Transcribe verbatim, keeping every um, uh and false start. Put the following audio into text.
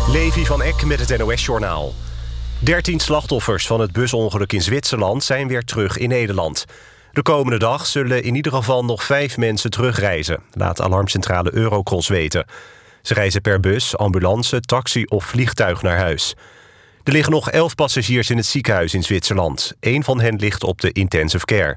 Levi van Eck met het N O S-journaal. dertien slachtoffers van het busongeluk in Zwitserland zijn weer terug in Nederland. De komende dag zullen in ieder geval nog vijf mensen terugreizen, laat alarmcentrale Eurocross weten. Ze reizen per bus, ambulance, taxi of vliegtuig naar huis. Er liggen nog elf passagiers in het ziekenhuis in Zwitserland. Eén van hen ligt op de intensive care.